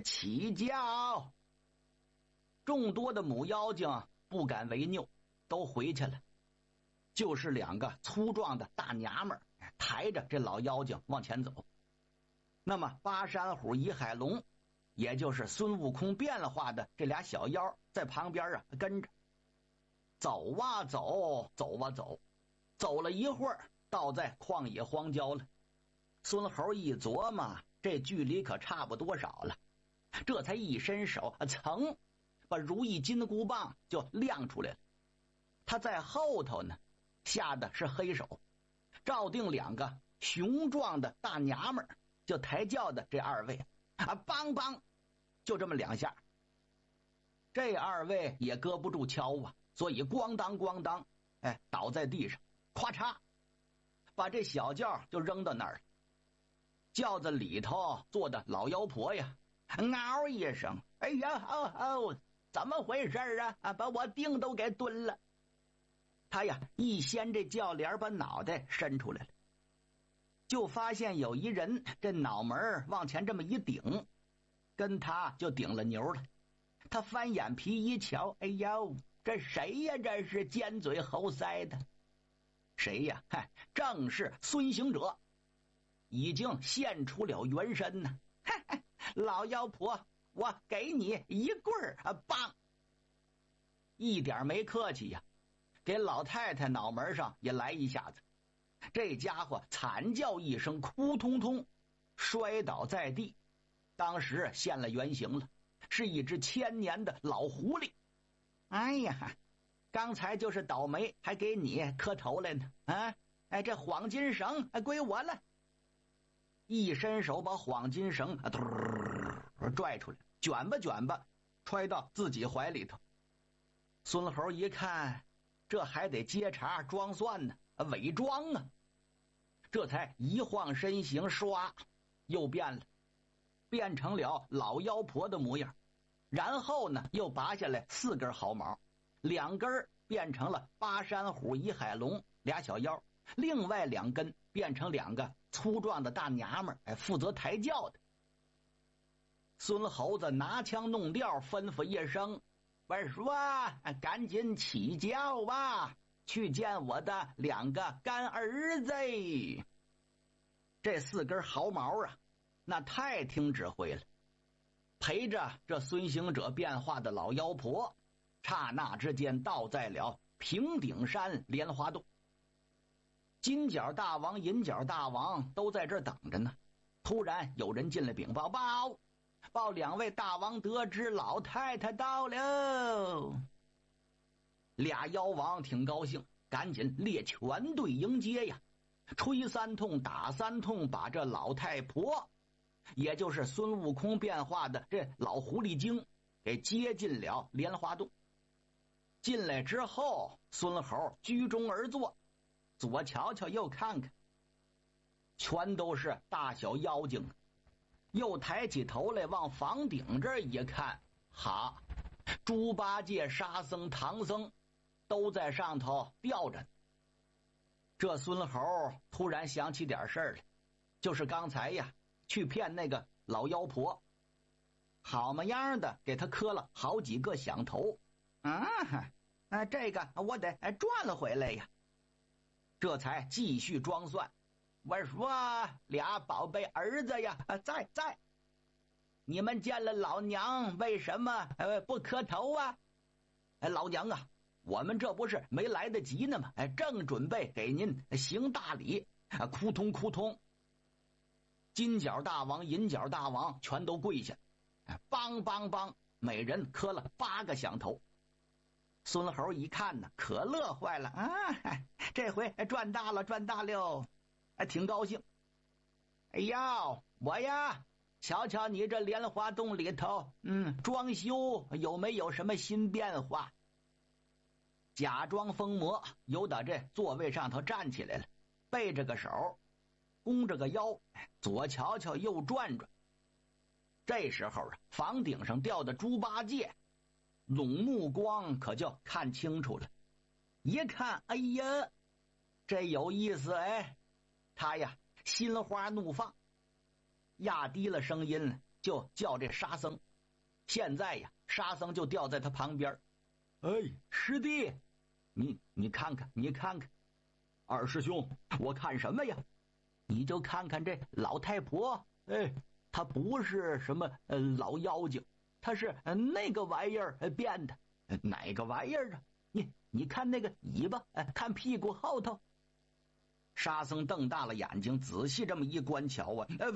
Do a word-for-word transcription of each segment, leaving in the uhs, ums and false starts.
起教。众多的母妖精不敢违拗，都回去了。就是两个粗壮的大娘们抬着这老妖精往前走。那么巴山虎、夷海龙，也就是孙悟空变了化的这俩小妖，在旁边啊跟着。走啊走，走啊走，走了一会儿，到在旷野荒郊了。孙猴一琢磨，这距离可差不多少了，这才一伸手，噌，把如意金箍棒就亮出来了。他在后头呢，下的是黑手，照定两个雄壮的大娘们儿，就抬轿的这二位啊，梆梆，就这么两下。这二位也搁不住敲啊，所以咣当咣当，哎，倒在地上，咵嚓，把这小轿就扔到那儿了。轿子里头坐的老妖婆呀，嗷一声，哎呀，哦哦，怎么回事啊？啊，把我腚都给蹲了。他呀一掀这轿帘，把脑袋伸出来了，就发现有一人这脑门往前这么一顶，跟他就顶了牛了。他翻眼皮一瞧，哎呦，这谁呀？这是尖嘴猴腮的。谁呀？嗨，正是孙行者，已经现出了原身呢。老妖婆，我给你一棍儿啊！棒！一点没客气呀，给老太太脑门上也来一下子。这家伙惨叫一声，扑通通摔倒在地，当时现了原形了，是一只千年的老狐狸。哎呀，刚才就是倒霉，还给你磕头来呢啊！哎，这黄金绳还归我了。一伸手把黄金绳啊，拽出来，卷吧卷吧，揣到自己怀里头。孙猴一看，这还得接茬装蒜呢，伪装啊！这才一晃身形，唰，又变了，变成了老妖婆的模样。然后呢，又拔下来四根毫毛，两根变成了巴山虎、夷海龙俩小妖，另外两根变成两个粗壮的大娘们，哎，负责抬轿的。孙猴子拿腔弄调，吩咐一声：“我说，赶紧起轿吧，去见我的两个干儿子。”这四根毫毛啊，那太听指挥了，陪着这孙行者变化的老妖婆，刹那之间到在了平顶山莲花洞。金角大王、银角大王都在这儿等着呢。突然有人进来禀报，报报两位大王得知老太太到了。俩妖王挺高兴，赶紧列全队迎接呀，吹三通打三通，把这老太婆，也就是孙悟空变化的这老狐狸精给接进了莲花洞。进来之后，孙猴居中而坐，左瞧瞧右看看，全都是大小妖精。又抬起头来往房顶这一看，哈，猪八戒、沙僧、唐僧都在上头吊着。这孙猴突然想起点事儿来，就是刚才呀去骗那个老妖婆，好么样的给他磕了好几个响头啊！啊，这个我得赚了回来呀。这才继续装蒜，我说俩宝贝儿子呀，在在，你们见了老娘为什么呃不磕头啊？哎，老娘啊，我们这不是没来得及呢吗？哎，正准备给您行大礼，啊，扑通扑通，金角大王、银角大王全都跪下，梆梆梆，每人磕了八个响头。孙猴一看呢，可乐坏了啊！这回赚大了，赚大了，还挺高兴。哎呀，我呀，瞧瞧你这莲花洞里头，嗯，装修有没有什么新变化？假装疯魔，由打这座位上头站起来了，背着个手，弓着个腰，左瞧瞧右转转。这时候啊，房顶上吊的猪八戒拢目光可就看清楚了，一看，哎呀，这有意思哎！他呀心花怒放，压低了声音， 就叫这沙僧。现在呀，沙僧就吊在他旁边。哎，师弟，你你看看，你看看。二师兄，我看什么呀？你就看看这老太婆，哎，她不是什么呃老妖精，她是、呃、那个玩意儿变的。呃、哪个玩意儿啊？你你看那个尾巴，呃、看屁股后头。沙僧瞪大了眼睛，仔细这么一观瞧啊，呃，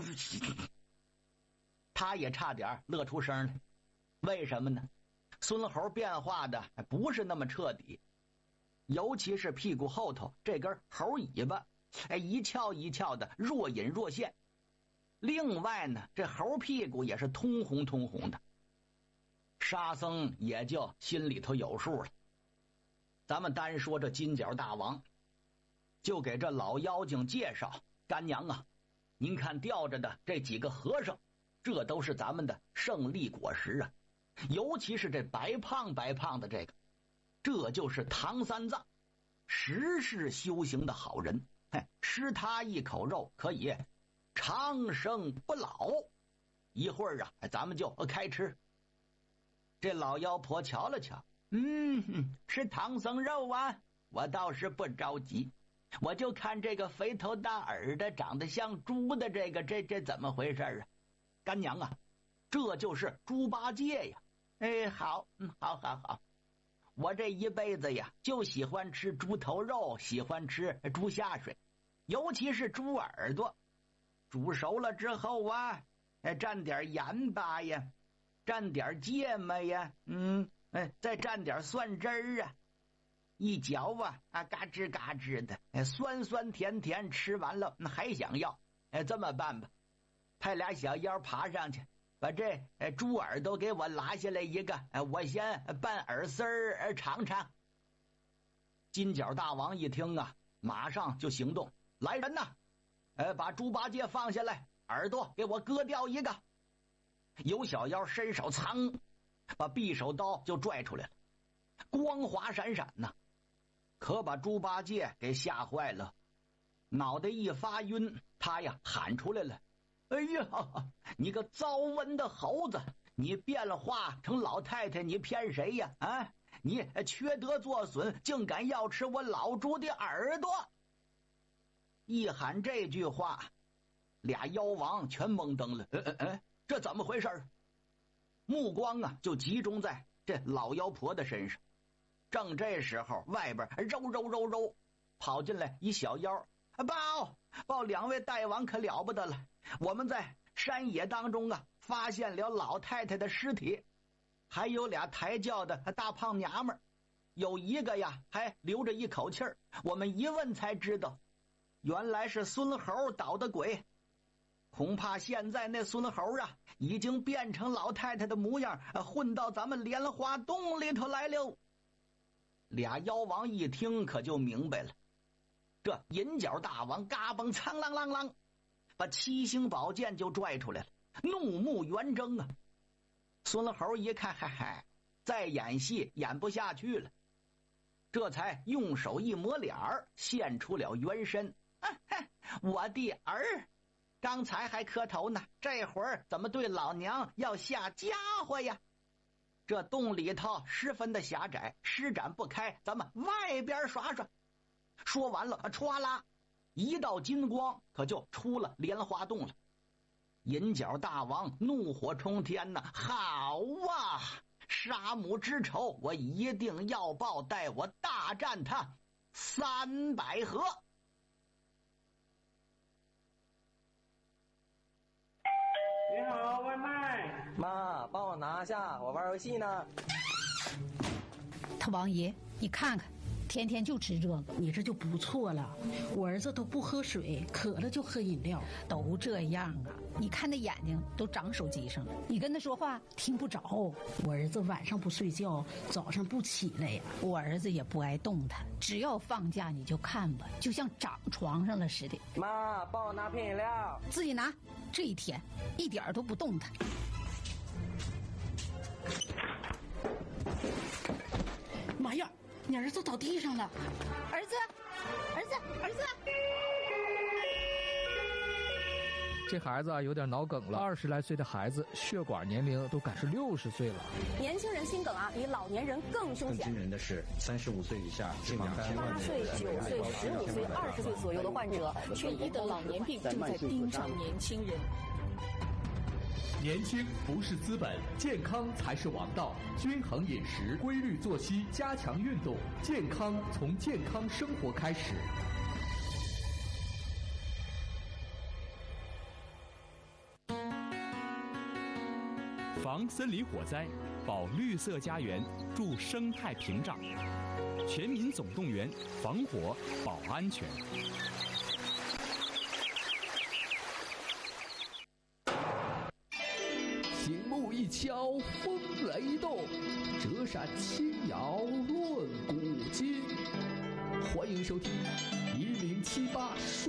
他也差点乐出声来。为什么呢？孙猴变化的不是那么彻底，尤其是屁股后头这根猴尾巴，哎，一翘一翘的，若隐若现。另外呢，这猴屁股也是通红通红的。沙僧也就心里头有数了。咱们单说这金角大王，就给这老妖精介绍：干娘啊，您看吊着的这几个和尚，这都是咱们的胜利果实啊。尤其是这白胖白胖的这个，这就是唐三藏，十世修行的好人。嘿，吃他一口肉可以长生不老。一会儿啊，咱们就开吃。这老妖婆瞧了瞧，嗯，是唐僧肉啊，我倒是不着急。我就看这个肥头大耳的长得像猪的这个，这这怎么回事啊？干娘啊，这就是猪八戒呀。哎，好，嗯，好好好，我这一辈子呀就喜欢吃猪头肉，喜欢吃猪下水，尤其是猪耳朵。煮熟了之后啊，蘸点盐巴呀，蘸点芥末呀，嗯，哎，再蘸点蒜汁儿啊，一嚼啊啊，嘎吱嘎吱的，哎，酸酸甜甜，吃完了还想要。哎，这么办吧，派俩小妖爬上去，把这哎猪耳朵给我拉下来一个，哎，我先拌耳丝儿尝尝。金角大王一听啊，马上就行动，来人呐！哎，把猪八戒放下来，耳朵给我割掉一个。有小妖伸手藏，把匕首刀就拽出来了，光滑闪闪呐，可把猪八戒给吓坏了，脑袋一发晕，他呀喊出来了：哎呀，你个糟瘟的猴子，你变化成老太太，你骗谁呀？啊，你缺德作损，竟敢要吃我老猪的耳朵！一喊这句话，俩妖王全懵登了。哎哎哎，这怎么回事？目光啊就集中在这老妖婆的身上。正这时候，外边揉揉揉揉跑进来一小妖，报报两位大王可了不得了，我们在山野当中啊发现了老太太的尸体，还有俩抬轿的大胖娘们儿，有一个呀还留着一口气儿，我们一问才知道，原来是孙猴捣的鬼。恐怕现在那孙猴啊已经变成老太太的模样，混到咱们莲花洞里头来了。俩妖王一听可就明白了，这银角大王嘎嘣苍啷啷啷把七星宝剑就拽出来了，怒目圆睁啊。孙猴一看，嗨嗨，再演戏演不下去了，这才用手一抹脸儿，现出了原身。啊、我的儿，刚才还磕头呢，这会儿怎么对老娘要下家伙呀？这洞里头十分的狭窄，施展不开，咱们外边耍耍。说完了，歘啦，一道金光可就出了莲花洞了。银角大王怒火冲天呐！好啊，杀母之仇我一定要报，待我大战他三百合。 你好，外卖。 妈，帮我拿下，我玩游戏呢。 他王爷，你看看，天天就吃这个， 你这就不错了。我儿子都不喝水，渴了就喝饮料， 都这样啊。你看那眼睛都长手机上了，你跟他说话听不着。 我儿子晚上不睡觉，早上不起来呀。 我儿子也不爱动弹，只要放假你就看吧，就像长床上了似的。 妈，帮我拿瓶饮料。 自己拿。这一天一点都不动弹。 妈呀，你儿子倒地上了！ 儿子，儿子，儿子！ 这孩子啊有点脑梗了，二十来岁的孩子血管年龄都赶是六十岁了。 年轻人心梗啊，比老年人更凶险。 更惊人的是，三十五岁以下近两千万。 八岁、九岁、十五岁、二十岁左右的患者， 缺一的老年病正在盯上年轻人。 年轻不是资本，健康才是王道。均衡饮食、规律作息、加强运动，健康从健康生活开始。 防森林火灾，保绿色家园，助生态屏障。全民总动员，防火保安全。 醒目一敲风雷动，折扇轻摇论古今。欢迎收听一零七八。